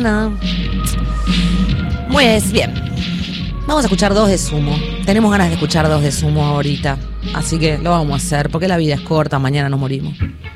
nada. Pues bien, vamos a escuchar 2 de Sumo. Tenemos ganas de escuchar 2 de Sumo ahorita, así que lo vamos a hacer porque la vida es corta, mañana nos morimos.